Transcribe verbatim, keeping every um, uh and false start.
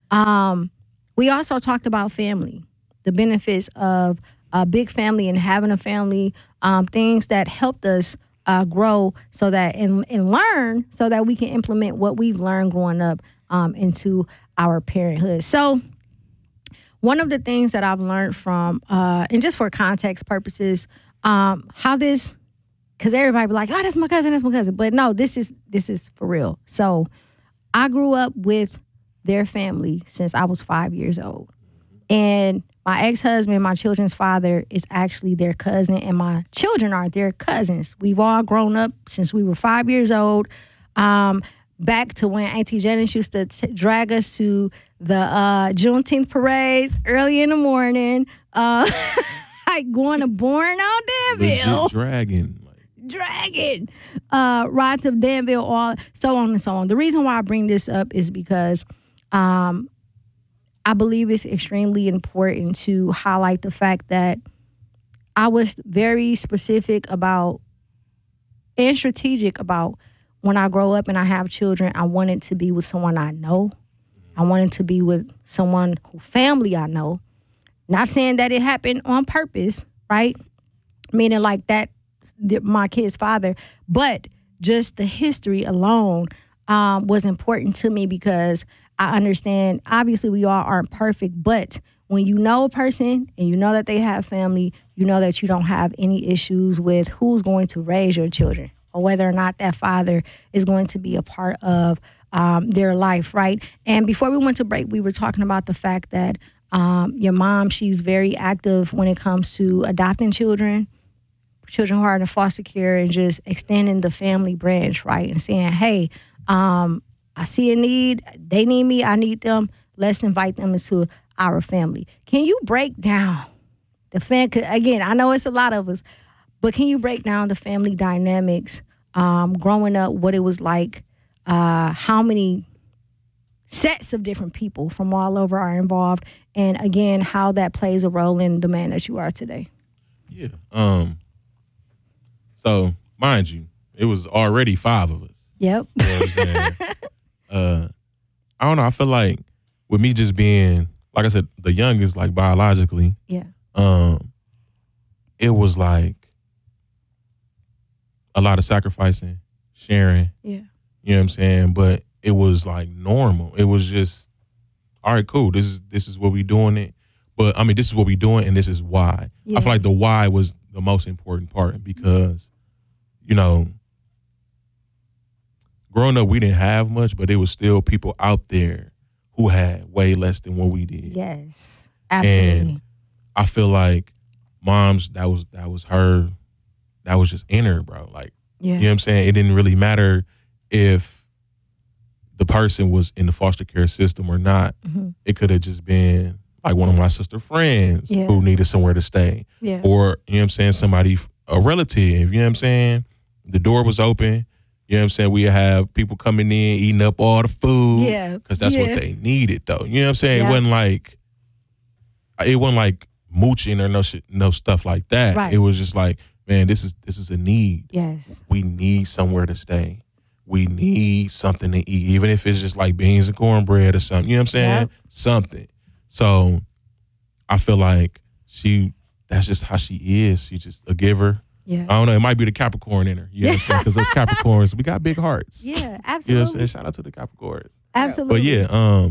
Um, we also talked about family, the benefits of a big family and having a family, um, things that helped us uh, grow so that and, and learn so that we can implement what we've learned growing up um, into our parenthood. So one of the things that I've learned from, uh, and just for context purposes, um, how this, because everybody be like, oh, that's my cousin, that's my cousin. But no, this is this is for real. So I grew up with their family since I was five years old. And my ex-husband, my children's father, is actually their cousin, and my children are their cousins. We've all grown up since we were five years old. Um, back to when Auntie Janice used to t- drag us to the uh, Juneteenth parades early in the morning, uh, like going to Born on Danville. Legit dragging. Dragon, uh, ride to Danville, all so on and so on. The reason why I bring this up is because um, I believe it's extremely important to highlight the fact that I was very specific about and strategic about when I grow up and I have children. I wanted to be with someone I know. I wanted to be with someone who family I know. Not saying that it happened on purpose, right? Meaning like that. My kid's father, but just the history alone um, was important to me because I understand, obviously we all aren't perfect, but when you know a person and you know that they have family, you know that you don't have any issues with who's going to raise your children or whether or not that father is going to be a part of um, their life, right? And before we went to break, we were talking about the fact that um, your mom, she's very active when it comes to adopting children, children who are in foster care, and just extending the family branch, right? And saying, hey, um, I see a need. They need me. I need them. Let's invite them into our family. Can you break down the fan? 'Cause again, I know it's a lot of us, but can you break down the family dynamics um, growing up, what it was like, uh, how many sets of different people from all over are involved, and again, how that plays a role in the man that you are today? Yeah. Um. So, mind you, it was already five of us. Yep. You know what I'm saying? uh, I don't know. I feel like with me just being, like I said, the youngest, like biologically, yeah. um, it was like a lot of sacrificing, sharing. Yeah. You know what I'm saying? But it was like normal. It was just, all right, cool. This is this is what we doing it. But I mean, this is what we doing, and this is why. Yeah. I feel like the why was the most important part because, you know, growing up, we didn't have much, but there was still people out there who had way less than what we did. Yes, absolutely. And I feel like mom's, that was that was her, that was just in her, bro. Like, yeah. you know what I'm saying? It didn't really matter if the person was in the foster care system or not. Mm-hmm. It could have just been like one of my sister friends yeah. who needed somewhere to stay. Yeah. Or, you know what I'm saying, somebody, a relative, you know what I'm saying? The door was open. You know what I'm saying? We have people coming in, eating up all the food. Yeah. Because that's yeah. what they needed, though. You know what I'm saying? Yeah. It wasn't like, it wasn't like mooching or no shit, no stuff like that. Right. It was just like, man, this is this is a need. Yes. We need somewhere to stay. We need something to eat, even if it's just like beans and cornbread or something. You know what I'm saying? Yep. Something. So I feel like she, that's just how she is. She's just a giver. Yeah. I don't know. It might be the Capricorn in her. You know what I'm saying? Because those Capricorns, we got big hearts. Yeah, absolutely. You know what I'm saying? Shout out to the Capricorns. Absolutely. But yeah, um,